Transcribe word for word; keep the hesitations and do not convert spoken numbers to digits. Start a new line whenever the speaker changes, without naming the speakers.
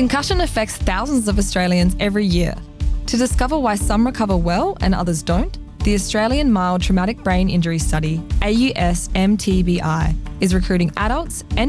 Concussion affects thousands of Australians every year. To discover why some recover well and others don't, the Australian Mild Traumatic Brain Injury Study, A U S M T B I, is recruiting adults and